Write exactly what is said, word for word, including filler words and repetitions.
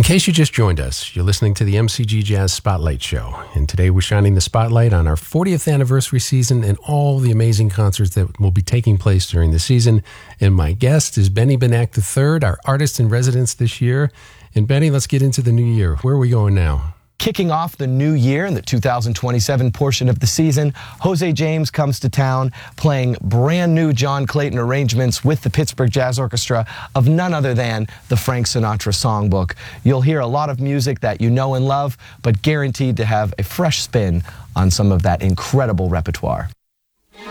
case you just joined us, you're listening to the M C G Jazz Spotlight Show. And today we're shining the spotlight on our fortieth anniversary season and all the amazing concerts that will be taking place during the season. And my guest is Benny Benack the third, our artist in residence this year. And Benny, let's get into the new year. Where are we going now? Kicking off the new year in the two thousand twenty-seven portion of the season, Jose James comes to town playing brand new John Clayton arrangements with the Pittsburgh Jazz Orchestra of none other than the Frank Sinatra Songbook. You'll hear a lot of music that you know and love, but guaranteed to have a fresh spin on some of that incredible repertoire.